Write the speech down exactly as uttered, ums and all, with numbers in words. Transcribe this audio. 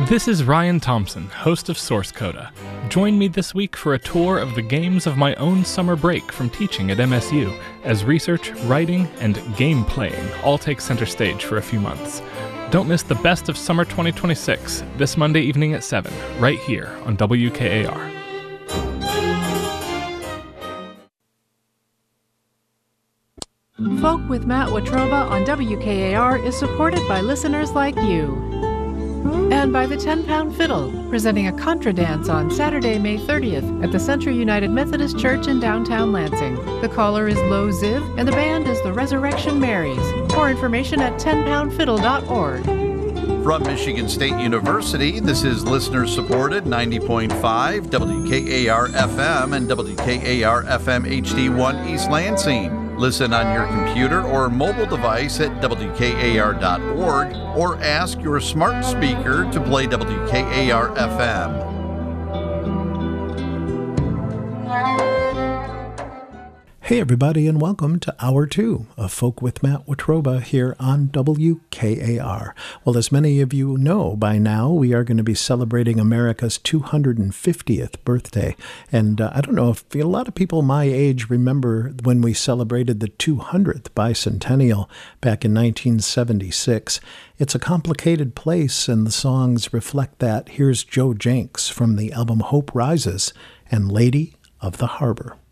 This is Ryan Thompson, host of Source Coda. Join me this week for a tour of the games of my own summer break from teaching at M S U, as research, writing, and game playing all take center stage for a few months. Don't miss the best of summer twenty twenty-six this Monday evening at seven, right here on W K A R. Folk with Matt Watroba on W K A R is supported by listeners like you. And by the ten pound Fiddle, presenting a contra dance on Saturday, May thirtieth at the Central United Methodist Church in downtown Lansing. The caller is Lo Ziv, and the band is the Resurrection Marys. More information at ten pound fiddle dot org. From Michigan State University, this is listener-supported ninety point five W K A R F M and W K A R F M H D one East Lansing. Listen on your computer or mobile device at W K A R dot org or ask your smart speaker to play W K A R F M. Hey everybody, and welcome to Hour two of Folk with Matt Watroba here on W K A R. Well, as many of you know by now, we are going to be celebrating America's two hundred fiftieth birthday. And uh, I don't know if a lot of people my age remember when we celebrated the two hundredth bicentennial back in nineteen seventy-six. It's a complicated place, and the songs reflect that. Here's Joe Jenks from the album Hope Rises and Lady of the Harbor.